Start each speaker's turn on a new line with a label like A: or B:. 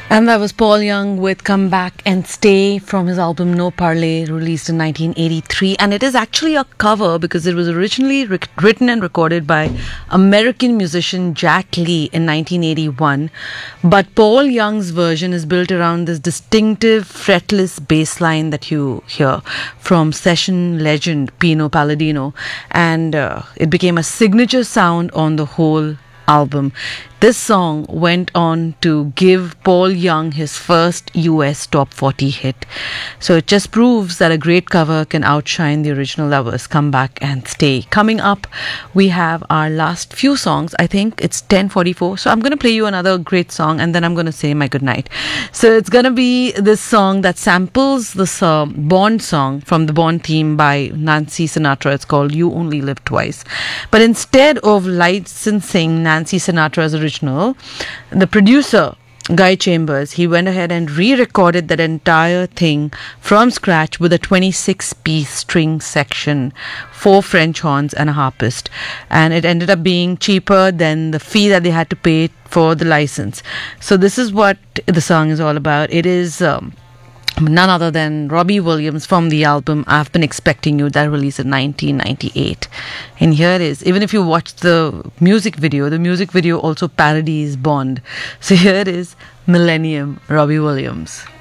A: And that was Paul Young with Come Back and Stay from his album No Parley, released in 1983. And it is actually a cover because it was originally written and recorded by American musician Jack Lee in 1981. But Paul Young's version is built around this distinctive fretless bass line that you hear from session legend Pino Palladino. And it became a signature sound on the whole album. This song went on to give Paul Young his first US top 40 hit. So it just proves that a great cover can outshine the original. That was Come Back and Stay. Coming up, we have our last few songs. I think it's 10:44. So I'm going to play you another great song and then I'm going to say my goodnight. So it's going to be this song that samples this Bond song from the Bond theme by Nancy Sinatra. It's called You Only Live Twice. But instead of licensing Nancy Sinatra's original, the producer Guy Chambers, he went ahead and re-recorded that entire thing from scratch with a 26-piece string section, 4 French horns and a harpist, and it ended up being cheaper than the fee that they had to pay for the license. So this is what the song is all about. It is none other than Robbie Williams from the album I've Been Expecting You, that released in 1998. And here it is. Even if you watch the music video also parodies Bond. So here it is, Millennium, Robbie Williams.